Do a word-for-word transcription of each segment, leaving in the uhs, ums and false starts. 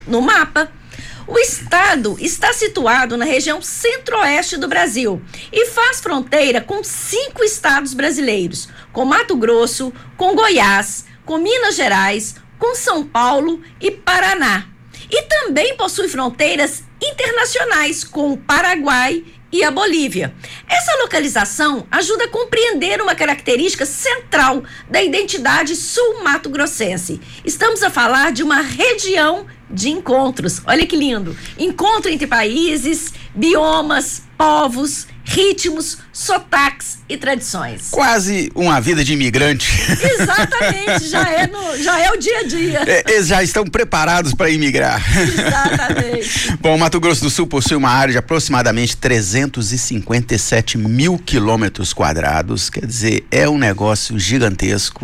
no mapa. O estado está situado na região centro-oeste do Brasil e faz fronteira com cinco estados brasileiros, com Mato Grosso, com Goiás, com Minas Gerais, com São Paulo e Paraná. E também possui fronteiras internacionais com o Paraguai e a Bolívia. Essa localização ajuda a compreender uma característica central da identidade sul-mato-grossense. Estamos a falar de uma região de encontros. Olha que lindo! Encontro entre países, biomas, povos, ritmos, sotaques e tradições. Quase uma vida de imigrante. Exatamente, já é, no, já é o dia a dia. É, eles já estão preparados para imigrar. Exatamente. Bom, Mato Grosso do Sul possui uma área de aproximadamente trezentos e cinquenta e sete mil quilômetros quadrados, quer dizer, é um negócio gigantesco.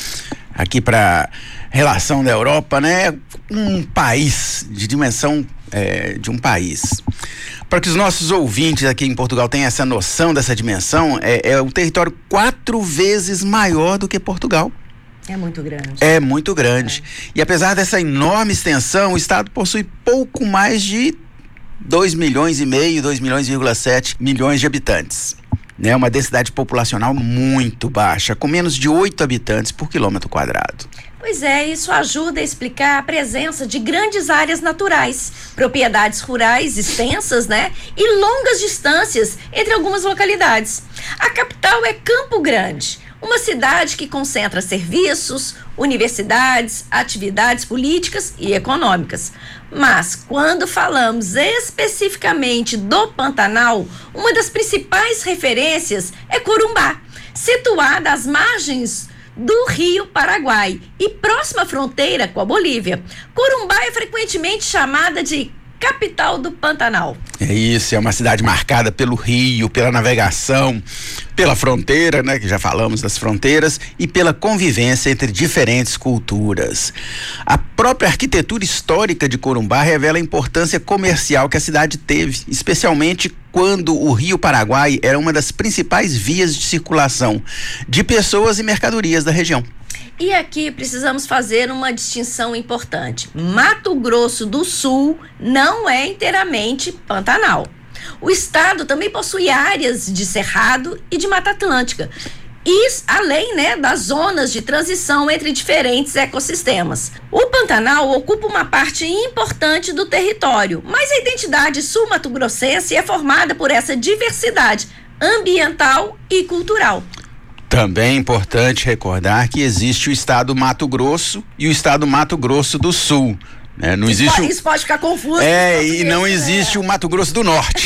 Aqui para relação da Europa, né? Um país de dimensão é, de um país. Para que os nossos ouvintes aqui em Portugal tenham essa noção dessa dimensão, é, é um território quatro vezes maior do que Portugal. É muito grande. É muito grande. É. E apesar dessa enorme extensão, o estado possui pouco mais de dois milhões e meio, dois milhões e sete milhões de habitantes. Né? Uma densidade populacional muito baixa, com menos de oito habitantes por quilômetro quadrado. Pois é, isso ajuda a explicar a presença de grandes áreas naturais, propriedades rurais extensas, né? E longas distâncias entre algumas localidades. A capital é Campo Grande, uma cidade que concentra serviços, universidades, atividades políticas e econômicas. Mas, quando falamos especificamente do Pantanal, uma das principais referências é Corumbá, situada às margens do Rio Paraguai e próxima à fronteira com a Bolívia. Corumbá é frequentemente chamada de capital do Pantanal. É isso, é uma cidade marcada pelo rio, pela navegação, pela fronteira, né, que já falamos das fronteiras, e pela convivência entre diferentes culturas. A própria arquitetura histórica de Corumbá revela a importância comercial que a cidade teve, especialmente quando o Rio Paraguai era uma das principais vias de circulação de pessoas e mercadorias da região. E aqui precisamos fazer uma distinção importante. Mato Grosso do Sul não é inteiramente Pantanal. O estado também possui áreas de cerrado e de Mata Atlântica. Isso, além, né, das zonas de transição entre diferentes ecossistemas. O Pantanal ocupa uma parte importante do território, mas a identidade sul-mato-grossense é formada por essa diversidade ambiental e cultural. Também é importante recordar que existe o estado Mato Grosso e o estado Mato Grosso do Sul. Né? Não isso, existe pode, o... isso pode ficar confuso. É, e não existe é. o Mato Grosso do Norte.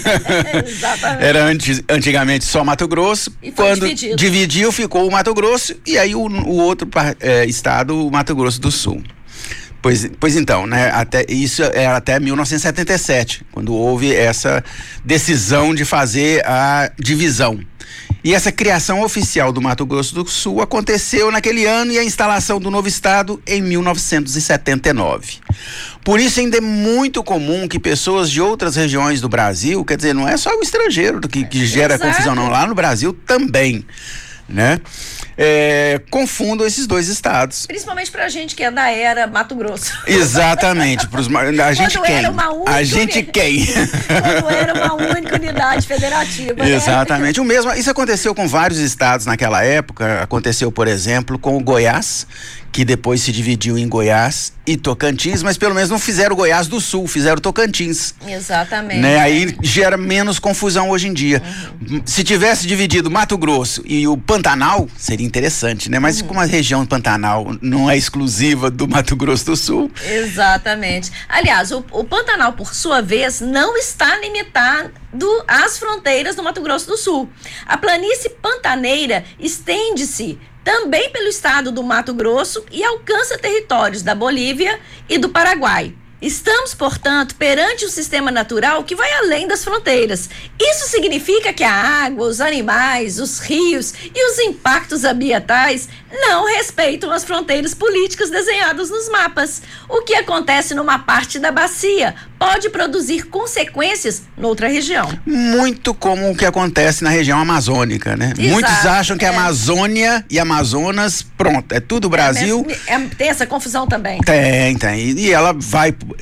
Exatamente. Era antes, antigamente só Mato Grosso. E foi quando dividido. dividiu, ficou o Mato Grosso e aí o, o outro é, estado, o Mato Grosso do Sul. Pois, pois então, né? Até, isso era até mil novecentos e setenta e sete, quando houve essa decisão de fazer a divisão. E essa criação oficial do Mato Grosso do Sul aconteceu naquele ano e a instalação do novo estado em mil novecentos e setenta e nove. Por isso ainda é muito comum que pessoas de outras regiões do Brasil, quer dizer, não é só o estrangeiro que, que gera Exato. confusão não, lá no Brasil também, né? É, confundam esses dois estados. Principalmente pra gente que é da era Mato Grosso. Exatamente. Pros, a gente Quando quem? Era uma única a gente uni... quem? Quando era uma única unidade federativa. Exatamente. Né? O mesmo, isso aconteceu com vários estados naquela época. Aconteceu, por exemplo, com o Goiás, que depois se dividiu em Goiás e Tocantins, mas pelo menos não fizeram Goiás do Sul, fizeram Tocantins. Exatamente. Né? Aí gera menos confusão hoje em dia. Uhum. Se tivesse dividido Mato Grosso e o Pantanal, seria interessante, né? Mas uhum. como a região Pantanal não é exclusiva do Mato Grosso do Sul. Exatamente. Aliás, o, o Pantanal, por sua vez, não está limitado às fronteiras do Mato Grosso do Sul. A planície pantaneira estende-se também pelo estado do Mato Grosso e alcança territórios da Bolívia e do Paraguai. Estamos, portanto, perante um sistema natural que vai além das fronteiras. Isso significa que a água, os animais, os rios e os impactos ambientais não respeitam as fronteiras políticas desenhadas nos mapas. O que acontece numa parte da bacia pode produzir consequências noutra região. Muito como o que acontece na região amazônica, né? Exato, muitos acham que é. a Amazônia e Amazonas, pronto, é tudo Brasil. É, é, tem essa confusão também. Tem, tem. E ela vai